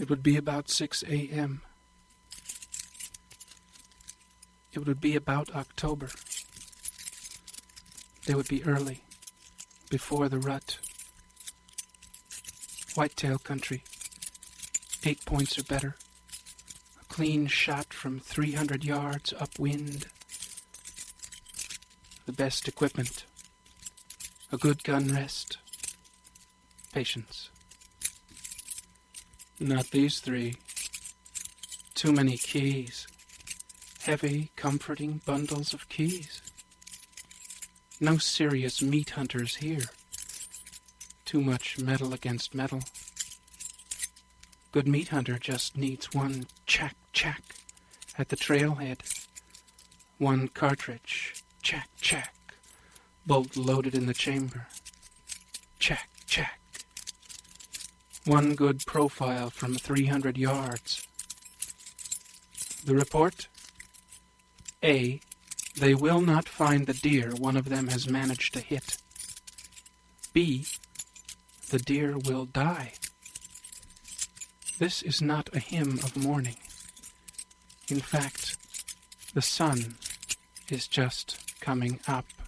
It would be about 6 a.m. It would be about October. They would be early, before the rut. Whitetail country, 8 points or better. A clean shot from 300 yards upwind. The best equipment. A good gun rest. Patience. Not these three. Too many keys. Heavy, comforting bundles of keys. No serious meat hunters here. Too much metal against metal. Good meat hunter just needs one chack at the trailhead. One cartridge, chack. Bolt loaded in the chamber. Chack. One good profile from 300 yards. The report? A. They will not find the deer one of them has managed to hit. B. The deer will die. This is not a hymn of mourning. In fact, the sun is just coming up.